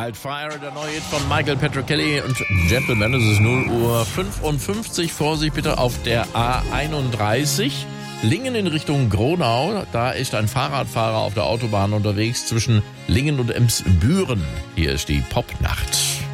Wildfire, der neue Hit von Michael Petrocelli und Gentleman. Es ist 0:55 Uhr. Vorsicht bitte auf der A31. Lingen in Richtung Gronau. Da ist ein Fahrradfahrer auf der Autobahn unterwegs zwischen Lingen und Emsbüren. Hier ist die Popnacht.